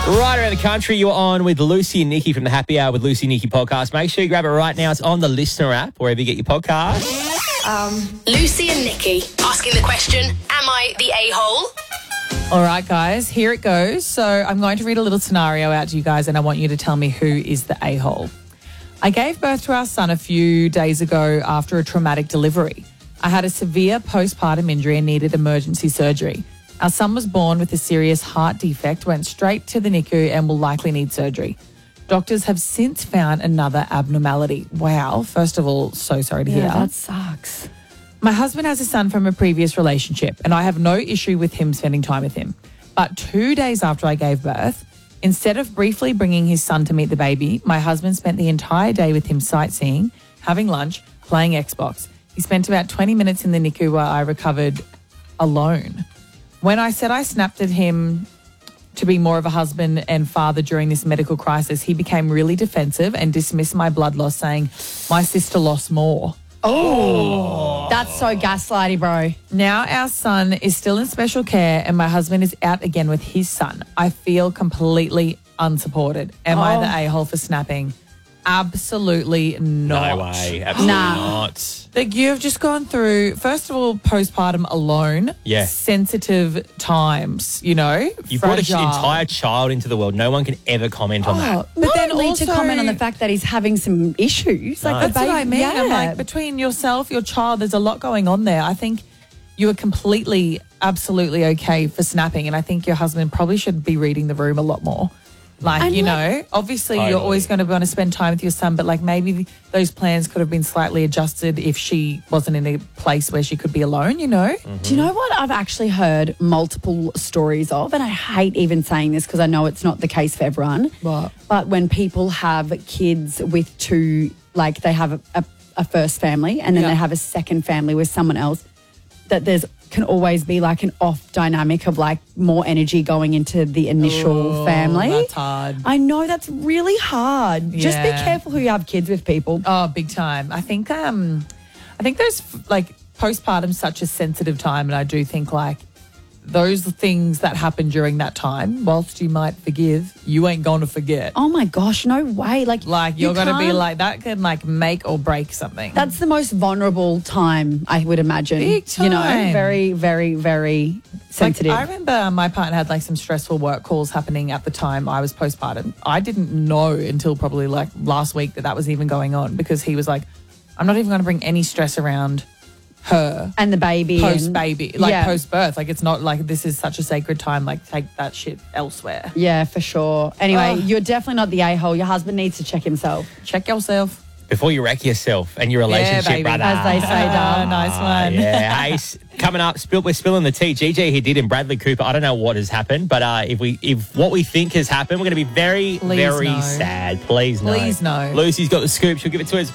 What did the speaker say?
Right around the country, you're on with Lucy and Nikki from the Happy Hour with Lucy and Nikki podcast. Make sure you grab it right now. It's on the Listener app, wherever you get your podcast. Lucy and Nikki asking the question, am I the a-hole? All right, guys, here it goes. So I'm going to read a little scenario out to you guys, and I want you to tell me who is the a-hole. I gave birth to our son a few days ago after a traumatic delivery. I had a severe postpartum injury and needed emergency surgery. Our son was born with a serious heart defect, went straight to the NICU and will likely need surgery. Doctors have since found another abnormality. Wow. First of all, so sorry to hear. That sucks. My husband has a son from a previous relationship, and I have no issue with him spending time with him. But 2 days after I gave birth, instead of briefly bringing his son to meet the baby, my husband spent the entire day with him sightseeing, having lunch, playing Xbox. He spent about 20 minutes in the NICU while I recovered alone. When I said I snapped at him to be more of a husband and father during this medical crisis, he became really defensive and dismissed my blood loss, saying, my sister lost more. Oh, that's so gaslighty, bro. Now our son is still in special care and my husband is out again with his son. I feel completely unsupported. Am I the a-hole for snapping? Absolutely not. No way. Absolutely not. Like, you've just gone through, first of all, postpartum alone. Yeah. Sensitive times, you know. You brought an fragile. entire child into the world. No one can ever comment on that. But then then also to also- comment on the fact that he's having some issues. Like No. the That's what I baby- mean. Yeah. I'm like, between yourself, your child, there's a lot going on there. I think you are completely, absolutely okay for snapping. And I think your husband probably should be reading the room a lot more. Like, And you like- know, obviously Totally. you're always going to want to spend time with your son, but like maybe those plans could have been slightly adjusted if she wasn't in a place where she could be alone, you know? Do you know what I've actually heard multiple stories of? And I hate even saying this because I know it's not the case for everyone. What? But when people have kids with two, like they have a first family and then Yeah. they have a second family with someone else, that there's can always be like an off dynamic of like more energy going into the initial family. That's hard. I know that's really hard. Just be Yeah. careful who you have kids with, people. Oh, big time. I think there's like postpartum's such a sensitive time, and I do think like those things that happen during that time, whilst you might forgive, you ain't going to forget. Oh my gosh, no way. Like You're going to be can't- like, that can like make or break something. That's the most vulnerable time, I would imagine. Big You know, time. very, very, very sensitive. Like, I remember my partner had like some stressful work calls happening at the time I was postpartum. I didn't know until probably like last week that was even going on, because he was like, I'm not even going to bring any stress around her and the baby. post baby, like yeah. post birth. Like, it's not like this is such a sacred time. Like, take that shit elsewhere. Yeah, for sure. Anyway, Oh. you're definitely not the a-hole. Your husband needs to check himself. Check yourself. Before you wreck yourself and your relationship, baby. brother. As they say, darling. Nice one. Yeah. Hey, coming up, we're spilling the tea. GJ here did in Bradley Cooper. I don't know what has happened, but if what we think has happened, we're going to be very, Please very no. sad. Please no. Please no. Lucy's got the scoop. She'll give it to us.